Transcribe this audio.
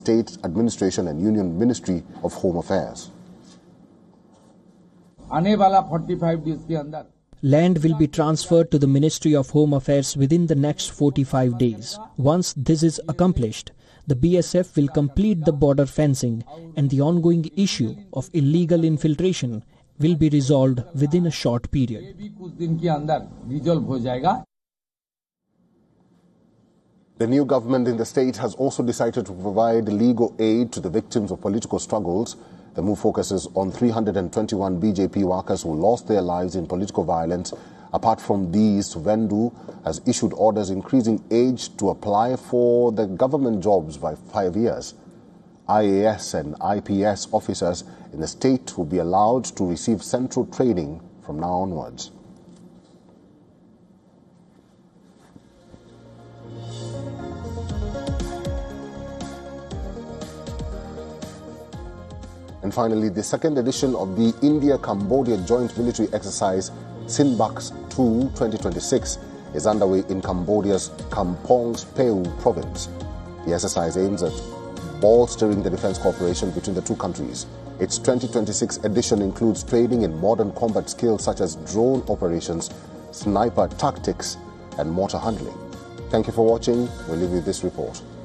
State Administration and Union Ministry of Home Affairs. आने वाला 45 days के अंदर Land will be transferred to the Ministry of Home Affairs within the next 45 days. Once this is accomplished, the BSF will complete the border fencing and the ongoing issue of illegal infiltration will be resolved within a short period. The new government in the state has also decided to provide legal aid to the victims of political struggles. The move focuses on 321 BJP workers who lost their lives in political violence. Apart from these, Vendu has issued orders increasing age to apply for the government jobs by 5 years. IAS and IPS officers in the state will be allowed to receive central training from now onwards. And finally, the second edition of the India-Cambodia Joint Military Exercise Sinbaks 2 2026 is underway in Cambodia's Kampong's Peu province. The exercise aims at bolstering the defense cooperation between the two countries. Its 2026 edition includes training in modern combat skills such as drone operations, sniper tactics, and mortar handling. Thank you for watching. We'll leave you with this report.